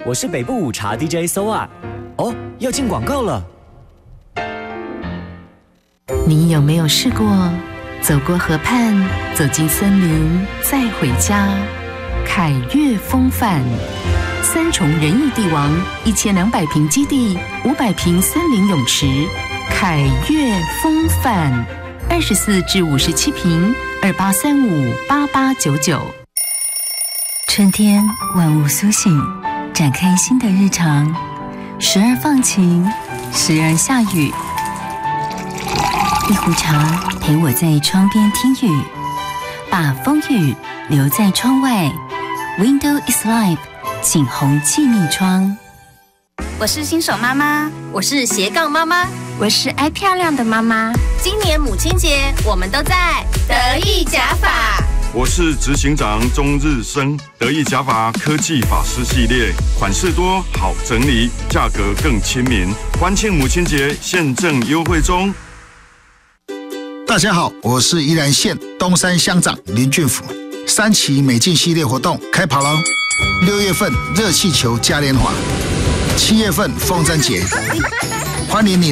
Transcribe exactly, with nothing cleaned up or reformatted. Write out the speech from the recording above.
我是北部午茶 D J Soa。哦，要进广告了。 你有没有试过走过河畔，走进森林，再回家？凯悦风范，三重仁义地王，一千两百平基地，五百平森林泳池。凯悦风范，二十四至五十七平，二八三五八八九九。 春天，万物苏醒，展开新的日常，时而放晴，时而下雨。一壶茶陪我在窗边听雨，把风雨留在窗外。Window is life， 景洪气密窗。 我是新手妈妈，我是斜杠妈妈， 我是爱漂亮的妈妈。 今年母亲节，我们都在得意假发。 我是执行长钟日升，得意假发科技发饰系列，款式多，好整理，价格更亲民。欢庆母亲节，现正优惠中。 大家好，我是宜兰县东山乡长林俊甫。三期美境系列活动开跑喽！六月份热气球嘉年华，七月份风筝节，欢迎你。